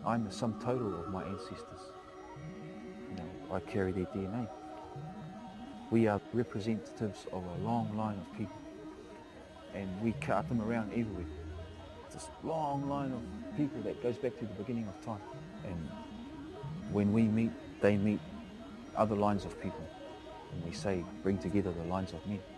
I'm the sum total of my ancestors. I carry their DNA. We are representatives of a long line of people, and we cart them around everywhere. This long line of people that goes back to the beginning of time. And when we meet, they meet other lines of people. And we say, bring together the lines of men.